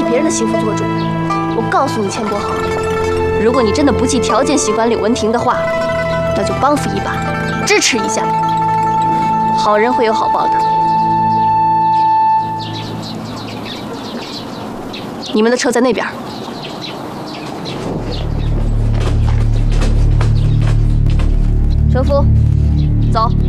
别人的媳妇做主。我告诉你，钱伯豪，如果你真的不计条件喜欢柳文婷的话，那就帮扶一把，支持一下。好人会有好报的。你们的车在那边。车夫，走。